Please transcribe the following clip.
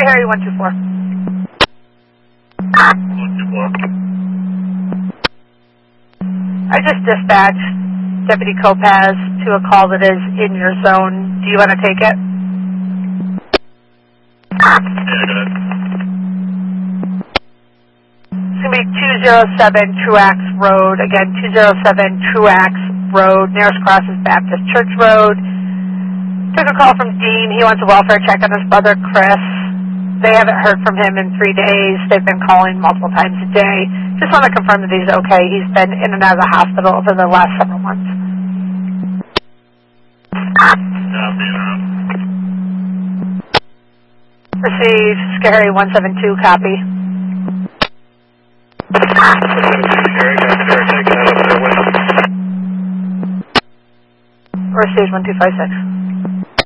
Harry 124. 124. I just dispatched Deputy Kopaz to a call that is in your zone. Do you want to take it? Yeah, go ahead. It's going to be 207 Truax Road. Again, 207 Truax Road. Nearest cross is Baptist Church Road. Took a call from Dean. He wants a welfare check on his brother, Chris. They haven't heard from him in 3 days. They've been calling multiple times a day. Just want to confirm that he's okay. He's been in and out of the hospital over the last several months. Yeah, I'm being around. Received. Scary 172, copy. Gary, taking that up there with. Received 1256.